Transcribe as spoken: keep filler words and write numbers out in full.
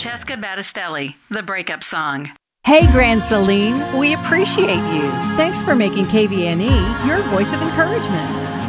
Francesca Battistelli, The Breakup Song. Hey, Grand Celine, we appreciate you. Thanks for making K V N E your voice of encouragement.